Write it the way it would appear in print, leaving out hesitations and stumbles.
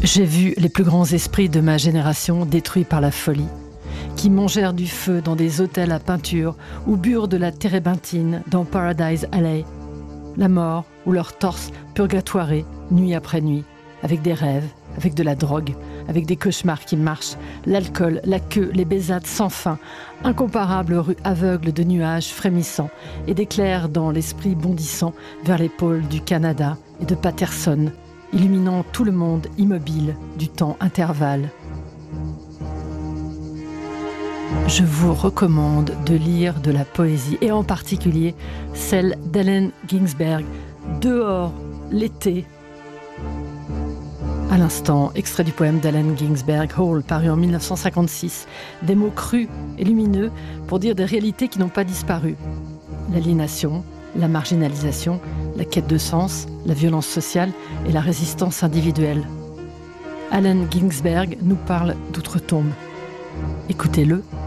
J'ai vu les plus grands esprits de ma génération détruits par la folie, qui mangèrent du feu dans des hôtels à peinture ou burent de la térébenthine dans Paradise Alley. La mort ou leur torse purgatoiré, nuit après nuit, avec des rêves, avec de la drogue, avec des cauchemars qui marchent, l'alcool, la queue, les baisades sans fin, incomparable rue aveugle de nuages frémissants et d'éclairs dans l'esprit bondissant vers les pôles du Canada et de Patterson, illuminant tout le monde immobile du temps intervalle. Je vous recommande de lire de la poésie, et en particulier celle d'Allen Ginsberg, Dehors, l'été. À l'instant, extrait du poème d'Allen Ginsberg, Hall, paru en 1956. Des mots crus et lumineux pour dire des réalités qui n'ont pas disparu. L'aliénation, la marginalisation, la quête de sens, la violence sociale et la résistance individuelle. Allen Ginsberg nous parle d'outre-tombe. Écoutez-le.